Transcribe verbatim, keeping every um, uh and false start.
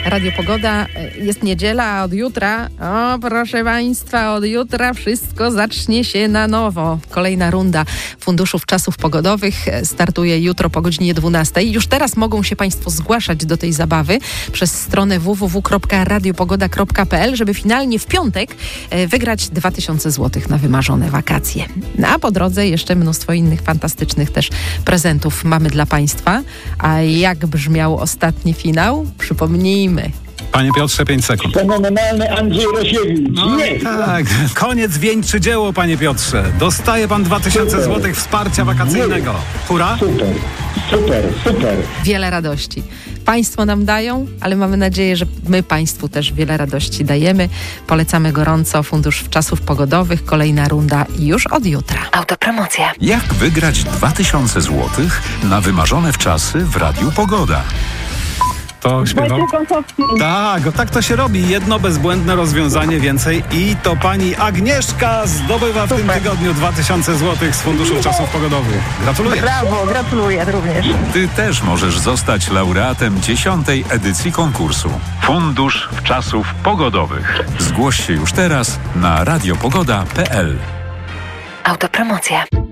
Radio Pogoda. Jest niedziela, a od jutra, o proszę Państwa, od jutra wszystko zacznie się na nowo. Kolejna runda Funduszów Czasów Pogodowych startuje jutro po godzinie dwunastej. Już teraz mogą się Państwo zgłaszać do tej zabawy przez stronę w w w kropka radiopogoda kropka p l, żeby finalnie w piątek wygrać dwa tysiące złotych na wymarzone wakacje. A po drodze jeszcze mnóstwo innych fantastycznych też prezentów mamy dla Państwa. A jak brzmiał ostatni finał? Przypomnijmy. Panie Piotrze, pięć sekund. Fenomenalny Andrzej Rosiewicz. No Jest. tak, koniec wieńczy dzieło, panie Piotrze. Dostaje pan dwa tysiące złotych wsparcia wakacyjnego. Hurra? Super, super, super. Wiele radości. Państwo nam dają, ale mamy nadzieję, że my Państwu też wiele radości dajemy. Polecamy gorąco Fundusz Czasów Pogodowych. Kolejna runda już od jutra. Autopromocja. Jak wygrać dwa tysiące złotych na wymarzone wczasy w Radiu Pogoda? To śpiewał? Tak, o tak to się robi. Jedno bezbłędne rozwiązanie więcej i to pani Agnieszka zdobywa w tym tygodniu dwa tysiące złotych z Funduszu Czasów Pogodowych. Gratuluję. Brawo, gratuluję również. Ty też możesz zostać laureatem dziesiątej edycji konkursu Fundusz Czasów Pogodowych. Zgłoś się już teraz na radiopogoda kropka p l. Autopromocja.